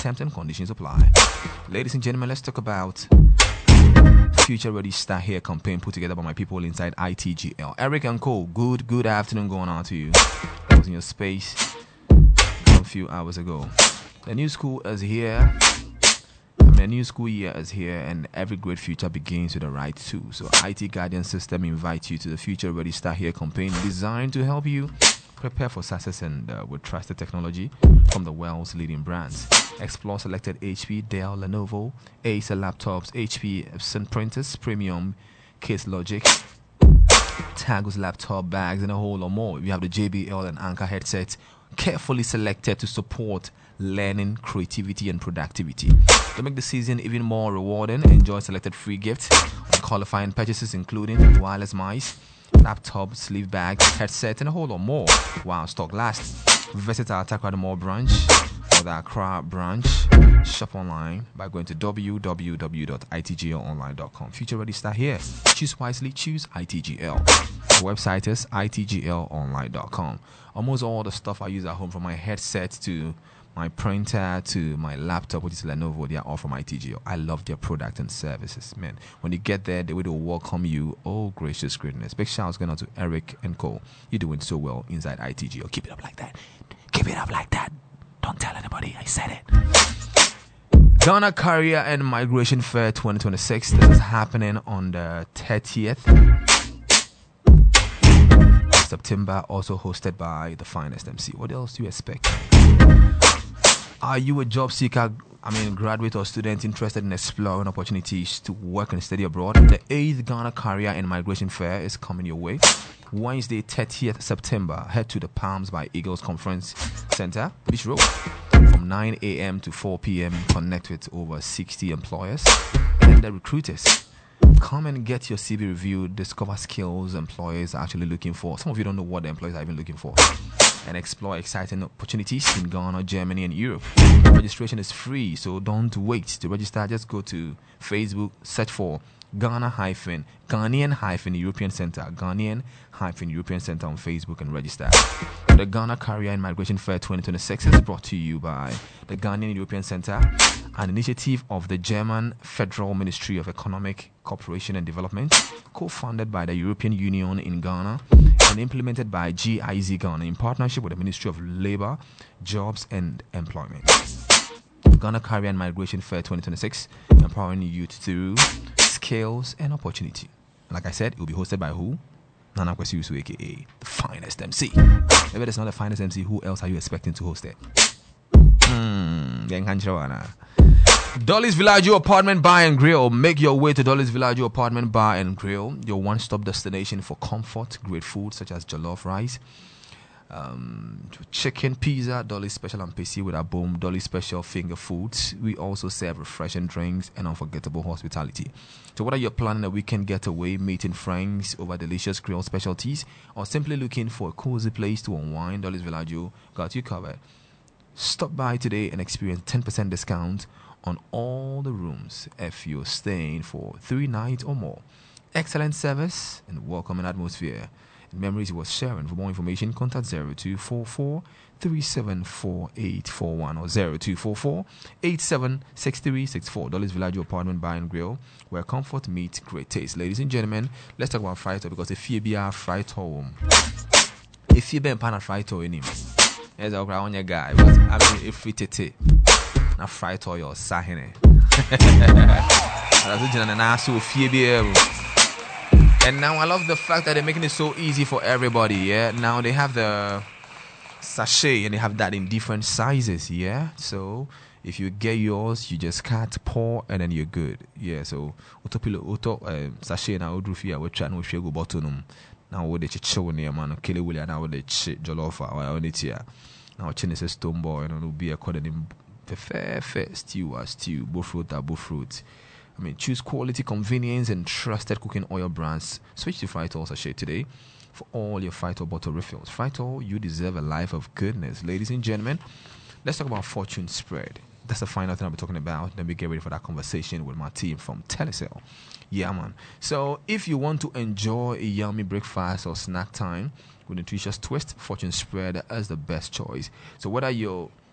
Terms and conditions apply. Ladies and gentlemen, let's talk about Future Ready Start Here campaign put together by my people inside ITGL. Eric and Co, good afternoon going on to you. That was in your space a few hours ago. The new school is here. The new school year is here, and every great future begins with the right tool. So IT Guardian System invites you to the Future Ready Start Here campaign designed to help you prepare for success and with trusted technology from the world's leading brands. Explore selected HP, Dell, Lenovo, Acer laptops, HP, Epson printers, Premium, Case Logic, Tagus laptop bags, and a whole lot more. We have the JBL and Anker headsets carefully selected to support learning, creativity, and productivity. To make the season even more rewarding, enjoy selected free gifts on qualifying purchases including wireless mice, laptop, sleeve bags, headset, and a whole lot more while stock lasts. Visit our Takrady Mall branch or the Accra branch. Shop online by going to www.itglonline.com. Future Ready Start Here. Choose wisely, choose ITGL. Our website is itglonline.com. Almost all the stuff I use at home, from my headset to my printer to my laptop, which is Lenovo, they are all from ITGL. I love their product and services, man. When you get there, the way they will welcome you, oh gracious greatness. Big shout out going out to Eric and Co. You're doing so well inside ITGL. Keep it up like that. Keep it up like that. Don't tell anybody I said it. Ghana Career and Migration Fair 2026. This is happening on the 30th September, also hosted by the Finest MC. What else do you expect? Are you a job seeker, graduate or student interested in exploring opportunities to work and study abroad? The 8th Ghana Career and Migration Fair is coming your way. Wednesday, 30th September, head to the Palms by Eagles Conference Center, Beach Road, from 9 a.m. to 4 p.m. Connect with over 60 employers and the recruiters. Come and get your CV reviewed, discover skills employers are actually looking for. Some of you don't know what the employers are even looking for. And explore exciting opportunities in Ghana, Germany, and Europe. Registration is free, so don't wait to register. Just go to Facebook, search for Ghanaian European Center, Ghanaian European Center on Facebook, and register. The Ghana Career and Migration Fair 2026 is brought to you by the Ghanaian European Center, an initiative of the German Federal Ministry of Economic Cooperation and Development, co-founded by the European Union in Ghana and implemented by GIZ Ghana in partnership with the Ministry of Labour, Jobs and Employment. Ghana Career and Migration Fair 2026, empowering youth through skills and opportunity. Like I said, it will be hosted by who? Nana Kwesi Usu, aka the Finest MC. Maybe that's not the Finest MC. Who else are you expecting to host it? Dolly's Villaggio Apartment Bar and Grill. Make your way to Dolly's Villaggio Apartment Bar and Grill, your one-stop destination for comfort, great food such as jollof rice, chicken, pizza, Dolly Special and PC with our boom, Dolly Special finger foods. We also serve refreshing drinks and unforgettable hospitality. So whether you're planning a weekend getaway, meeting friends over delicious grill specialties, or simply looking for a cozy place to unwind, Dolly's Villaggio got you covered. Stop by today and experience 10% discount on all the rooms if you're staying for 3 nights or more. Excellent service and welcoming atmosphere. Memories worth sharing. For more information, contact 0244 374841 or 0244 876364. Dolly's Villaggio Apartment Bar and Grill, where comfort meets great taste. Ladies and gentlemen, let's talk about Fright because if you be a Fright home, if you be a pan of Fright in him, as a ground your guy, but if we tete, na Fright or your Sahine. And now I love the fact that they're making it so easy for everybody, yeah? Now they have the sachet and they have that in different sizes, yeah? So if you get yours, you just cut, pour, and then you're good. Yeah, so sachet na odrufia we try no shego bottom. Now with the chicho near man, kele willia now with the jollofa or on it here. Now chin is a stone boy and it'll be according to fair stew, both fruit. Choose quality, convenience, and trusted cooking oil brands. Switch to Frytol sachet today for all your Frytol bottle refills. Frytol, you deserve a life of goodness. Ladies and gentlemen, let's talk about Fortune Spread. That's the final thing I'll be talking about. Then we get ready for that conversation with my team from Telecel. Yeah, man. So if you want to enjoy a yummy breakfast or snack time with nutritious twist, Fortune Spread is the best choice. So whether you're